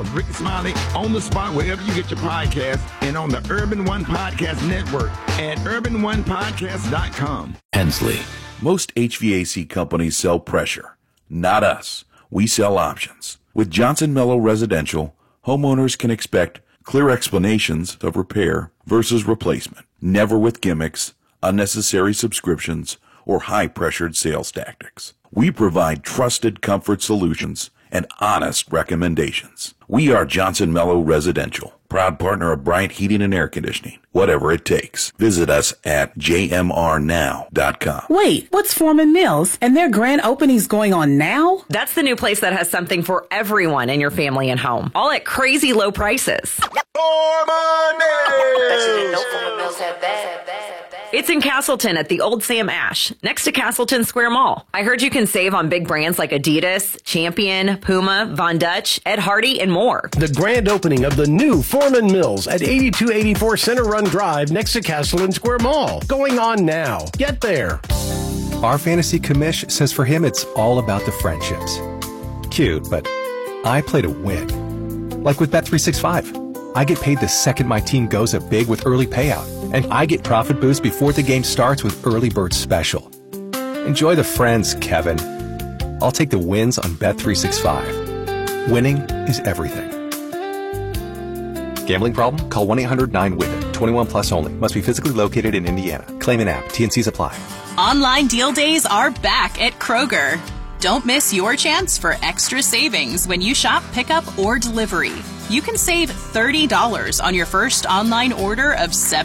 Ricky Smiley on the spot wherever you get your podcast and on the Urban One Podcast Network at urbanonepodcast.com. Hensley. Most HVAC companies sell pressure. Not us. We sell options. With Johnson Mello Residential, homeowners can expect clear explanations of repair versus replacement. Never with gimmicks, unnecessary subscriptions, or high-pressured sales tactics. We provide trusted comfort solutions and honest recommendations. We are Johnson Mello Residential, proud partner of Bryant Heating and Air Conditioning. Whatever it takes. Visit us at jmrnow.com. Wait, what's Foreman Mills? And their grand opening's going on now? That's the new place that has something for everyone in your family and home. All at crazy low prices. Foreman Mills! It's in Castleton at the Old Sam Ash, next to Castleton Square Mall. I heard you can save on big brands like Adidas, Champion, Puma, Von Dutch, Ed Hardy, and more. The grand opening of the new Foreman Mills at 8284 Center Run Drive next to Castleton Square Mall. Going on now. Get there. Our fantasy commish says for him it's all about the friendships. Cute, but I play to win. Like with Bet365. I get paid the second my team goes up big with early payout. And I get profit boost before the game starts with Early Bird Special. Enjoy the friends, Kevin. I'll take the wins on Bet365. Winning is everything. Gambling problem? Call 1-800-9-WIN-IT. 21 plus only. Must be physically located in Indiana. Claim an app. T&Cs apply. Online deal days are back at Kroger. Don't miss your chance for extra savings when you shop pickup or delivery. You can save $30 on your first online order of $7.